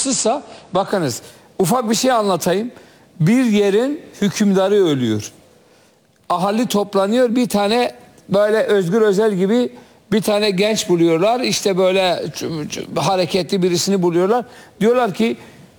haksızsa, bakınız ufak bir şey anlatayım. Bir yerin hükümdarı ölüyor. Ahali toplanıyor, bir tane böyle Özgür Özel gibi bir tane genç buluyorlar. İşte böyle hareketli birisini buluyorlar. Diyorlar ki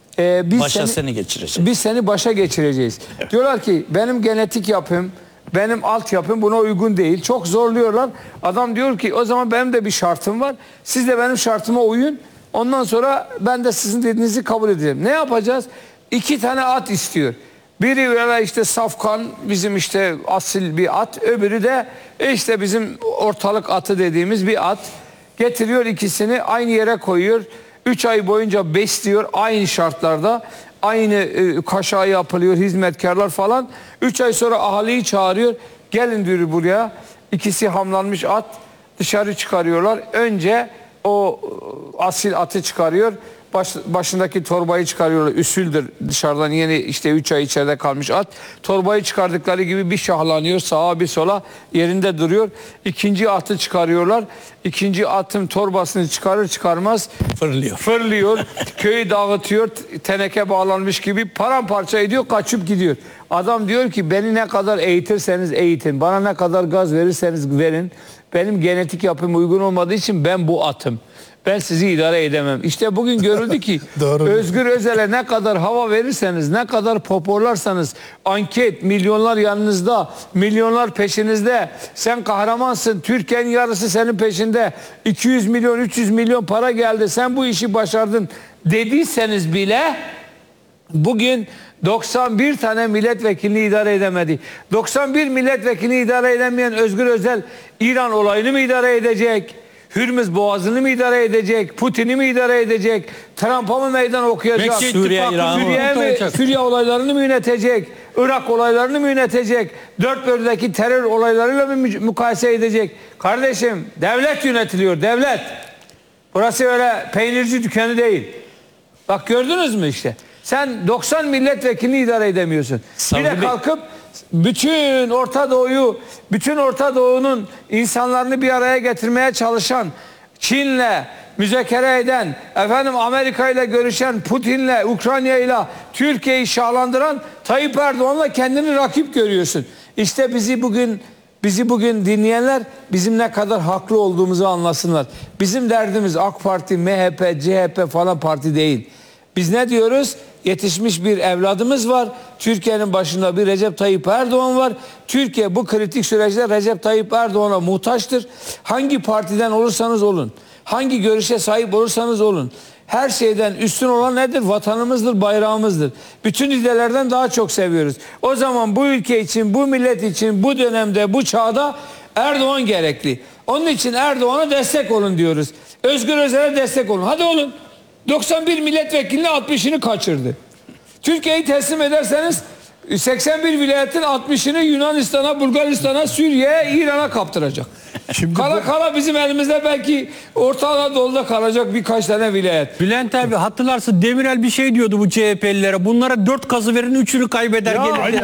biz seni başa geçireceğiz. Diyorlar ki benim genetik yapım, benim altyapım buna uygun değil. Çok zorluyorlar. Adam diyor ki o zaman benim de bir şartım var. Siz de benim şartıma uyun. Ondan sonra ben de sizin dediğinizi kabul edeceğim. Ne yapacağız? 2 tane at istiyor. Biri böyle işte safkan, bizim işte asil bir at. Öbürü de işte bizim ortalık atı dediğimiz bir at. Getiriyor, ikisini aynı yere koyuyor. 3 ay boyunca besliyor aynı şartlarda. Aynı kaşağı yapılıyor, hizmetkarlar falan. 3 ay sonra ahaliyi çağırıyor. Gelin diyor buraya. İkisi hamlanmış at dışarı çıkarıyorlar. Önce o asil atı çıkarıyor. Başındaki torbayı çıkarıyorlar. Üsüldür dışarıdan, yeni işte 3 ay içeride kalmış at. Torbayı çıkardıkları gibi bir şahlanıyor. Sağa bir sola yerinde duruyor. İkinci atı çıkarıyorlar. İkinci atın torbasını çıkarır çıkarmaz fırlıyor. Köyü dağıtıyor. Teneke bağlanmış gibi paramparça ediyor, kaçıp gidiyor. Adam diyor ki beni ne kadar eğitirseniz eğitin. Bana ne kadar gaz verirseniz verin. Benim genetik yapım uygun olmadığı için ben bu atım. Ben sizi idare edemem. İşte bugün görüldü ki Özgür Özel'e ne kadar hava verirseniz, ne kadar poporlarsanız, anket, milyonlar yanınızda, milyonlar peşinizde, sen kahramansın, Türkiye'nin yarısı senin peşinde, 200 milyon, 300 milyon para geldi, sen bu işi başardın dediyseniz bile bugün 91 tane milletvekilini idare edemedi. 91 milletvekilini idare edemeyen Özgür Özel İran olayını mı idare edecek? Hürmüz Boğazı'nı mı idare edecek? Putin'i mi idare edecek? Trump'a mı meydan okuyacak? Suriye olaylarını mı yönetecek? Irak olaylarını mı yönetecek? Dört bölgedeki terör olaylarıyla mı mukayese edecek? Kardeşim, devlet yönetiliyor, devlet. Burası öyle peynirci dükkanı değil. Bak gördünüz mü işte? Sen 90 milletvekilini idare edemiyorsun. Bir de kalkıp bütün Orta Doğu'nun insanlarını bir araya getirmeye çalışan, Çin'le müzakere eden, Amerika ile görüşen, Putin'le, Ukrayna'yla Türkiye'yi şahlandıran Tayyip Erdoğan'la kendini rakip görüyorsun. İşte bizi bugün dinleyenler bizim ne kadar haklı olduğumuzu anlasınlar. Bizim derdimiz AK Parti, MHP, CHP falan parti değil. Biz ne diyoruz? Yetişmiş bir evladımız var. Türkiye'nin başında bir Recep Tayyip Erdoğan var. Türkiye bu kritik süreçte Recep Tayyip Erdoğan'a muhtaçtır. Hangi partiden olursanız olun, hangi görüşe sahip olursanız olun, her şeyden üstün olan nedir? Vatanımızdır, bayrağımızdır. Bütün liderlerden daha çok seviyoruz. O zaman bu ülke için, bu millet için, bu dönemde, bu çağda Erdoğan gerekli. Onun için Erdoğan'a destek olun diyoruz. Özgür Özel'e destek olun. Hadi olun. 91 milletvekilinin 60'ını kaçırdı. Türkiye'yi teslim ederseniz 81 vilayetin 60'ını Yunanistan'a, Bulgaristan'a, Suriye'ye, İran'a kaptıracak. Şimdi kala bizim elimizde belki Orta Anadolu'da kalacak birkaç tane vilayet. Bülent abi hatırlarsın, Demirel bir şey diyordu bu CHP'lilere. Bunlara 4 kazı verin, 3'ünü kaybeder gelir.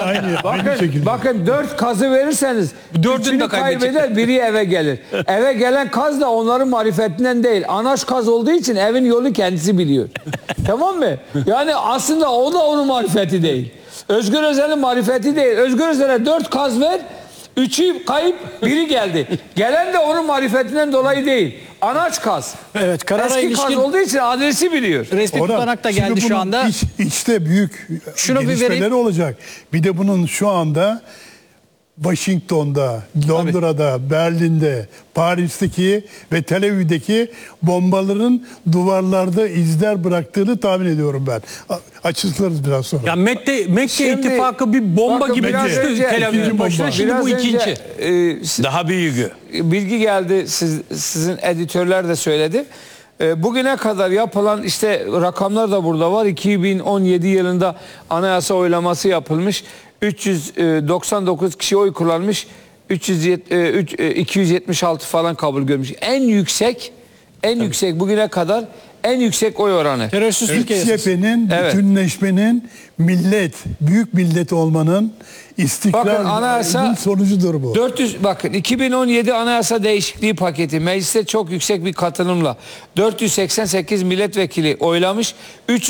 Bakın 4 kazı verirseniz 4'ünü kaybeder, biri eve gelir. Eve gelen kaz da onların marifetinden değil. Anaç kaz olduğu için evin yolu kendisi biliyor. Tamam mı? Yani aslında o da onun marifeti değil. Özgür Özel'in marifeti değil. Özgür Özel'e 4 kaz ver, 3'ü kayıp, biri geldi. Gelen de onun marifetinden dolayı değil. Anaç kaz. Evet, eski kaz olduğu için adresi biliyor. Resmi tutanak da geldi şu anda. İçte büyük gelişmeleri olacak. Bir de bunun şu anda Washington'da, Londra'da, Berlin'de, Paris'teki ve Tel Aviv'deki bombaların duvarlarda izler bıraktığını tahmin ediyorum ben. Açıklarız biraz sonra. Ya Mekke ittifakı bir bomba gibi düştü Tel Aviv'in başına. Şimdi bu ikinci. Daha büyüğü. Bilgi geldi, sizin editörler de söyledi. Bugüne kadar yapılan işte rakamlar da burada var. 2017 yılında anayasa oylaması yapılmış. 399 kişi oy kullanmış. 276 falan kabul görmüş. En yüksek bugüne kadar en yüksek oy oranı. CHP'nin bütünleşmenin büyük millet olmanın istikrarın sonucudur bu. 2017 anayasa değişikliği paketi mecliste çok yüksek bir katılımla 488 milletvekili oylamış.